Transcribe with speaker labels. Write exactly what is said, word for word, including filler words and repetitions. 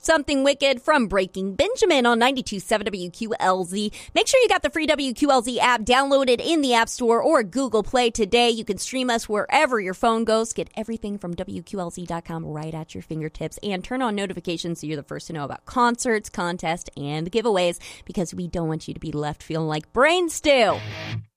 Speaker 1: Something Wicked from Breaking Benjamin on ninety-two point seven W Q L Z. Make sure you got the free W Q L Z app downloaded in the App Store or Google Play today. You can stream us wherever your phone goes. Get everything from W Q L Z dot com right at your fingertips, and turn on notifications so you're the first to know about concerts, contests, and giveaways, because we don't want you to be left feeling like brain stew.